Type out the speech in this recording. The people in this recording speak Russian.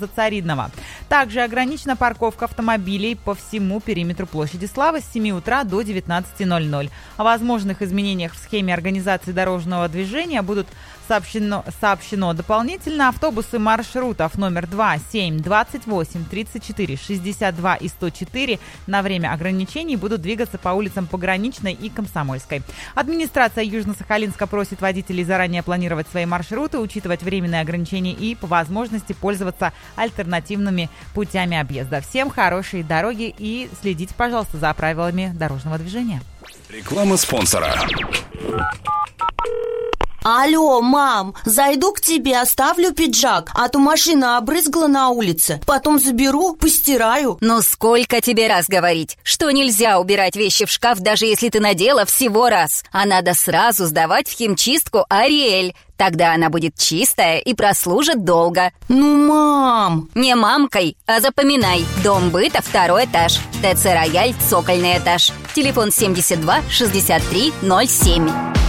паровоза Царидного. Также ограничена парковка автомобилей по всему периметру площади Славы с 7 утра до 19:00. О возможных изменениях в схеме организации дорожного движения будут сообщено дополнительно. Автобусы маршрутов номер 2, 7, 28, 34, 62 и 104 на время ограничений будут двигаться по улицам Пограничной и Комсомольской. Администрация Южно-Сахалинска просит водителей заранее планировать свои маршруты, учитывать временные ограничения и по возможности пользоваться альтернативными путями объезда. Всем хорошей дороги и следите, пожалуйста, за правилами дорожного движения. Реклама спонсора. Алло, мам, зайду к тебе, оставлю пиджак, а то машина обрызгала на улице. Потом заберу, постираю. Ну сколько тебе раз говорить, что нельзя убирать вещи в шкаф, даже если ты надела всего раз. А надо сразу сдавать в химчистку Ариэль. Тогда она будет чистая и прослужит долго. Ну, мам! Не мамкой, а запоминай. Дом быта, 2-й этаж. ТЦ «Рояль», цокольный этаж. Телефон 72 63 07.